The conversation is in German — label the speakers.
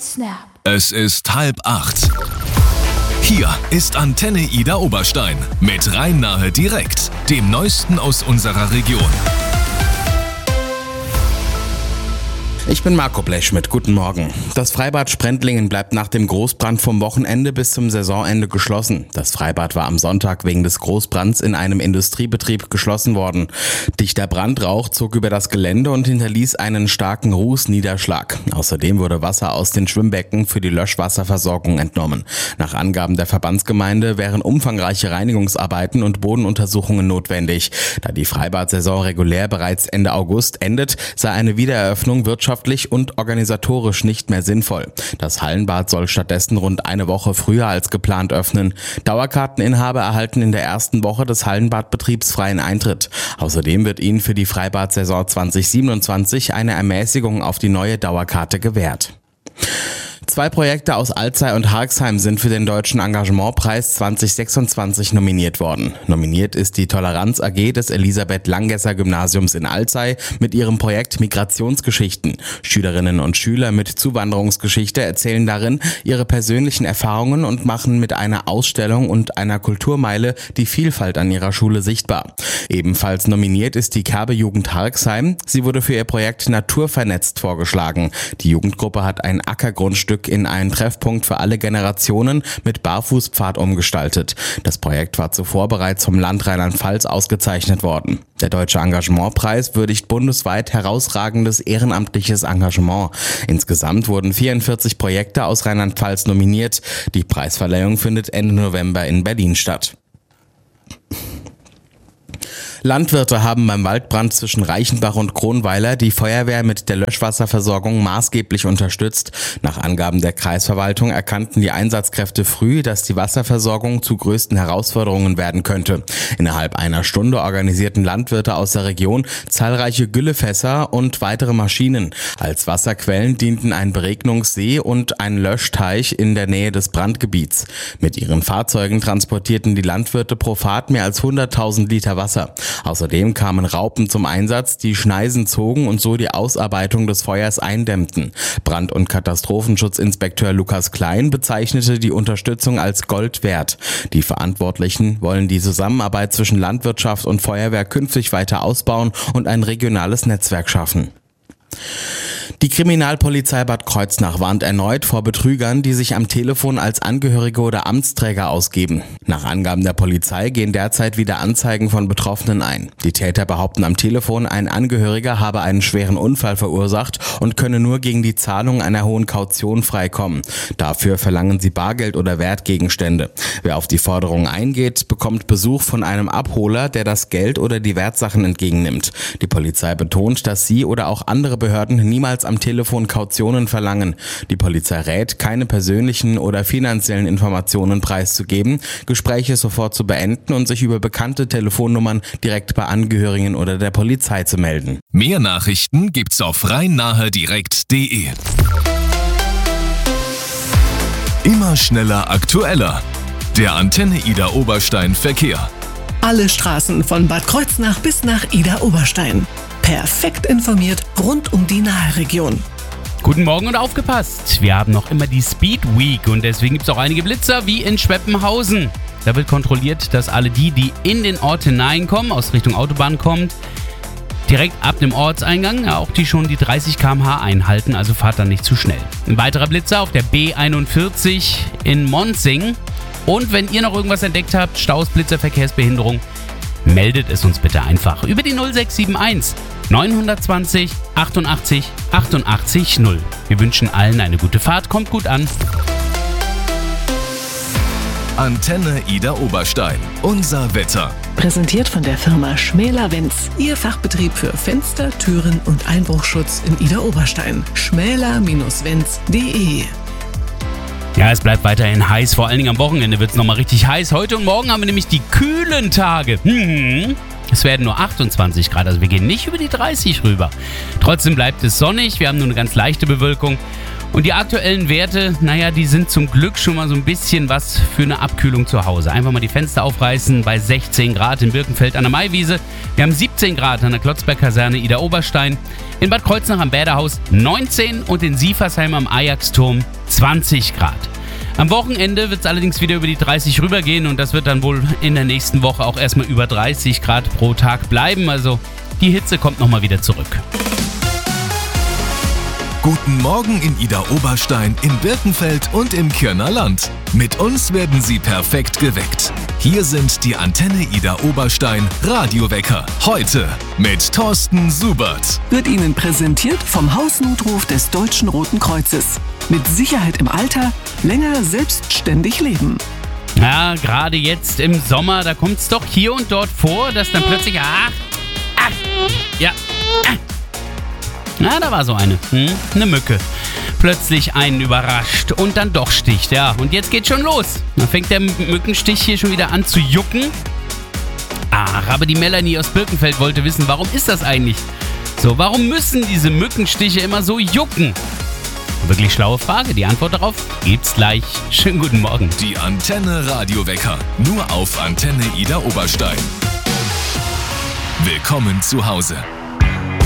Speaker 1: Snap.
Speaker 2: Es ist 7:30. Hier ist Antenne Ida Oberstein mit Rhein-Nahe direkt, dem Neuesten aus unserer Region.
Speaker 3: Ich bin Marco Blechschmidt, guten Morgen. Das Freibad Sprendlingen bleibt nach dem Großbrand vom Wochenende bis zum Saisonende geschlossen. Das Freibad war am Sonntag wegen des Großbrands in einem Industriebetrieb geschlossen worden. Dichter Brandrauch zog über das Gelände und hinterließ einen starken Rußniederschlag. Außerdem wurde Wasser aus den Schwimmbecken für die Löschwasserversorgung entnommen. Nach Angaben der Verbandsgemeinde wären umfangreiche Reinigungsarbeiten und Bodenuntersuchungen notwendig. Da die Freibad-Saison regulär bereits Ende August endet, sei eine Wiedereröffnung wirtschaftlich und organisatorisch nicht mehr sinnvoll. Das Hallenbad soll stattdessen rund eine Woche früher als geplant öffnen. Dauerkarteninhaber erhalten in der ersten Woche des Hallenbadbetriebs freien Eintritt. Außerdem wird ihnen für die Freibad-Saison 2027 eine Ermäßigung auf die neue Dauerkarte gewährt. 2 Projekte aus Alzey und Harxheim sind für den Deutschen Engagementpreis 2026 nominiert worden. Nominiert ist die Toleranz AG des Elisabeth-Langesser-Gymnasiums in Alzey mit ihrem Projekt Migrationsgeschichten. Schülerinnen und Schüler mit Zuwanderungsgeschichte erzählen darin ihre persönlichen Erfahrungen und machen mit einer Ausstellung und einer Kulturmeile die Vielfalt an ihrer Schule sichtbar. Ebenfalls nominiert ist die Kerbe-Jugend Harxheim. Sie wurde für ihr Projekt Naturvernetzt vorgeschlagen. Die Jugendgruppe hat ein Ackergrundstück in einen Treffpunkt für alle Generationen mit Barfußpfad umgestaltet. Das Projekt war zuvor bereits vom Land Rheinland-Pfalz ausgezeichnet worden. Der Deutsche Engagementpreis würdigt bundesweit herausragendes ehrenamtliches Engagement. Insgesamt wurden 44 Projekte aus Rheinland-Pfalz nominiert. Die Preisverleihung findet Ende November in Berlin statt. Landwirte haben beim Waldbrand zwischen Reichenbach und Kronweiler die Feuerwehr mit der Löschwasserversorgung maßgeblich unterstützt. Nach Angaben der Kreisverwaltung erkannten die Einsatzkräfte früh, dass die Wasserversorgung zu größten Herausforderungen werden könnte. Innerhalb einer Stunde organisierten Landwirte aus der Region zahlreiche Güllefässer und weitere Maschinen. Als Wasserquellen dienten ein Beregnungssee und ein Löschteich in der Nähe des Brandgebiets. Mit ihren Fahrzeugen transportierten die Landwirte pro Fahrt mehr als 100.000 Liter Wasser. Außerdem kamen Raupen zum Einsatz, die Schneisen zogen und so die Ausarbeitung des Feuers eindämmten. Brand- und Katastrophenschutzinspekteur Lukas Klein bezeichnete die Unterstützung als Gold wert. Die Verantwortlichen wollen die Zusammenarbeit zwischen Landwirtschaft und Feuerwehr künftig weiter ausbauen und ein regionales Netzwerk schaffen. Die Kriminalpolizei Bad Kreuznach warnt erneut vor Betrügern, die sich am Telefon als Angehörige oder Amtsträger ausgeben. Nach Angaben der Polizei gehen derzeit wieder Anzeigen von Betroffenen ein. Die Täter behaupten am Telefon, ein Angehöriger habe einen schweren Unfall verursacht und könne nur gegen die Zahlung einer hohen Kaution freikommen. Dafür verlangen sie Bargeld oder Wertgegenstände. Wer auf die Forderung eingeht, bekommt Besuch von einem Abholer, der das Geld oder die Wertsachen entgegennimmt. Die Polizei betont, dass sie oder auch andere Behörden niemals am Telefon Kautionen verlangen. Die Polizei rät, keine persönlichen oder finanziellen Informationen preiszugeben, Gespräche sofort zu beenden und sich über bekannte Telefonnummern direkt bei Angehörigen oder der Polizei zu melden.
Speaker 2: Mehr Nachrichten gibt's auf rhein-nahe-direkt.de. Immer schneller, aktueller. Der Antenne Ida Oberstein Verkehr.
Speaker 4: Alle Straßen von Bad Kreuznach bis nach Ida Oberstein. Perfekt informiert rund um die Nahe-Region.
Speaker 5: Guten Morgen und aufgepasst! Wir haben noch immer die Speed Week und deswegen gibt es auch einige Blitzer wie in Schweppenhausen. Da wird kontrolliert, dass alle die in den Ort hineinkommen, aus Richtung Autobahn kommt, direkt ab dem Ortseingang, auch die schon die 30 km/h einhalten, also fahrt dann nicht zu schnell. Ein weiterer Blitzer auf der B41 in Monsing. Und wenn ihr noch irgendwas entdeckt habt, Staus, Blitzer, Verkehrsbehinderung, meldet es uns bitte einfach über die 0671 920 88 88 0. Wir wünschen allen eine gute Fahrt, kommt gut an.
Speaker 2: Antenne Ida Oberstein. Unser Wetter.
Speaker 4: Präsentiert von der Firma Schmäler-Wenz. Ihr Fachbetrieb für Fenster, Türen und Einbruchschutz in Ida Oberstein. schmäler-wenz.de.
Speaker 5: Ja, es bleibt weiterhin heiß, vor allen Dingen am Wochenende wird es nochmal richtig heiß. Heute und morgen haben wir nämlich die kühlen Tage. Es werden nur 28 Grad, also wir gehen nicht über die 30 rüber. Trotzdem bleibt es sonnig, wir haben nur eine ganz leichte Bewölkung Und die aktuellen Werte, die sind zum Glück schon mal so ein bisschen was für eine Abkühlung zu Hause. Einfach mal die Fenster aufreißen bei 16 Grad in Birkenfeld an der Maiwiese. Wir haben 17 Grad an der Klotzberg-Kaserne Idar-Oberstein. In Bad Kreuznach am Bäderhaus 19 und in Sieversheim am Ajax-Turm 20 Grad. Am Wochenende wird es allerdings wieder über die 30 rübergehen und das wird dann wohl in der nächsten Woche auch erstmal über 30 Grad pro Tag bleiben. Also die Hitze kommt nochmal wieder zurück.
Speaker 2: Guten Morgen in Idar-Oberstein, in Birkenfeld und im Kirner Land. Mit uns werden Sie perfekt geweckt. Hier sind die Antenne Idar-Oberstein Radiowecker. Heute mit Thorsten Subert.
Speaker 4: Wird Ihnen präsentiert vom Hausnotruf des Deutschen Roten Kreuzes. Mit Sicherheit im Alter, länger selbstständig leben.
Speaker 5: Ja, gerade jetzt im Sommer, da kommt es doch hier und dort vor, dass dann plötzlich... da war so eine Mücke. Plötzlich einen überrascht und dann doch sticht, ja. Und jetzt geht's schon los. Dann fängt der Mückenstich hier schon wieder an zu jucken. Aber die Melanie aus Birkenfeld wollte wissen, warum ist das eigentlich so? Warum müssen diese Mückenstiche immer so jucken? Wirklich schlaue Frage. Die Antwort darauf gibt's gleich. Schönen guten Morgen.
Speaker 2: Die Antenne Radiowecker. Nur auf Antenne Idar-Oberstein. Willkommen zu Hause.